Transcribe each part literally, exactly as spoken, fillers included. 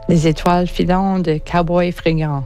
Les étoiles filantes de Cowboy Fringant.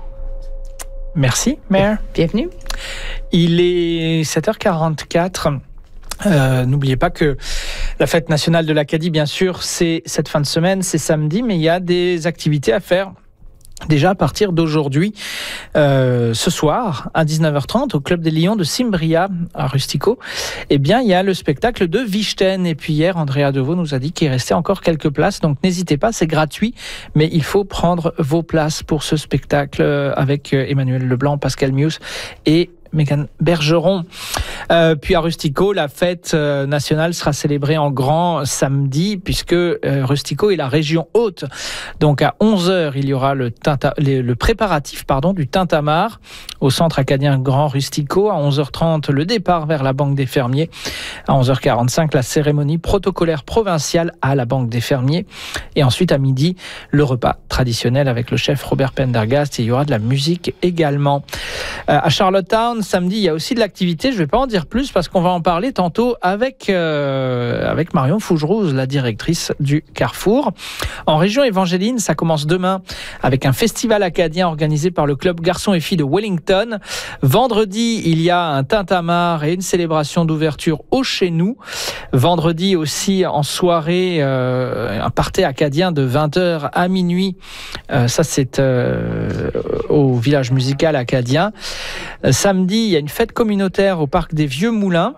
Merci, Mère. Bienvenue. Il est sept heures quarante-quatre. Euh, n'oubliez pas que la fête nationale de l'Acadie, bien sûr, c'est cette fin de semaine, c'est samedi, mais il y a des activités à faire. Déjà à partir d'aujourd'hui, euh, ce soir, à dix-neuf heures trente, au Club des Lions de Cimbria, à Rustico, eh bien, il y a le spectacle de Vichten. Et puis hier, Andrea Deveau nous a dit qu'il restait encore quelques places. Donc n'hésitez pas, c'est gratuit, mais il faut prendre vos places pour ce spectacle avec Emmanuel Leblanc, Pascal Mius et Mégane Bergeron. Euh, puis à Rustico, la fête euh, nationale sera célébrée en grand samedi, puisque euh, Rustico est la région haute. Donc à onze heures, il y aura le, tinta, le, le préparatif pardon, du tintamarre au centre acadien Grand Rustico. À onze heures trente, le départ vers la Banque des Fermiers. À onze heures quarante-cinq, la cérémonie protocolaire provinciale à la Banque des Fermiers. Et ensuite, à midi, le repas traditionnel avec le chef Robert Pendergast. Et il y aura de la musique également. Euh, à Charlottetown, samedi, il y a aussi de l'activité. Je ne vais pas en dire plus parce qu'on va en parler tantôt avec, euh, avec Marion Fougerouz, la directrice du Carrefour. En région évangéline, ça commence demain avec un festival acadien organisé par le club Garçons et Filles de Wellington. Vendredi, il y a un tintamarre et une célébration d'ouverture au Chez Nous. Vendredi aussi, en soirée, euh, un party acadien de vingt heures à minuit. Euh, ça, c'est euh, au village musical acadien. Euh, samedi, il y a une fête communautaire au parc des Vieux Moulins.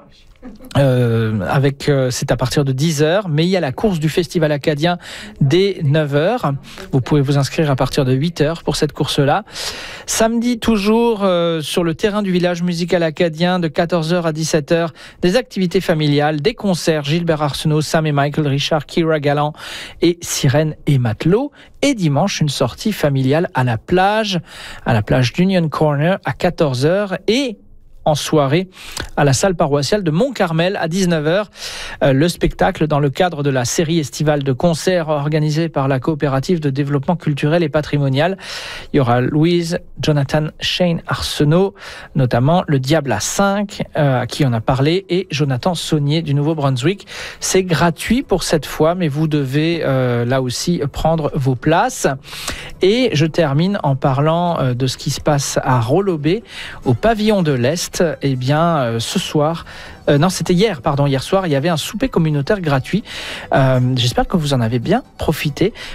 Euh, avec, euh, c'est à partir de dix heures, mais il y a la course du festival acadien dès neuf heures. Vous pouvez vous inscrire à partir de huit heures pour cette course-là. Samedi, toujours euh, sur le terrain du village musical acadien, de quatorze heures à dix-sept heures, des activités familiales, des concerts, Gilbert Arsenault, Sam et Michael Richard, Kira Galland et Sirène et Matelot. Et dimanche, une sortie familiale à la plage, à la plage d'Union Corner à quatorze heures, et en soirée à la salle paroissiale de Mont-Carmel à dix-neuf heures. Euh, le spectacle dans le cadre de la série estivale de concerts organisée par la coopérative de développement culturel et patrimonial. Il y aura Louise, Jonathan, Shane Arsenault, notamment le Diable à cinq, euh, à qui on a parlé, et Jonathan Saunier du Nouveau-Brunswick. C'est gratuit pour cette fois, mais vous devez euh, là aussi prendre vos places. Et je termine en parlant euh, de ce qui se passe à Rolobé, au pavillon de l'Est. Eh bien, euh, ce soir, euh, non, c'était hier, pardon, hier soir, il y avait un souper communautaire gratuit. Euh, j'espère que vous en avez bien profité.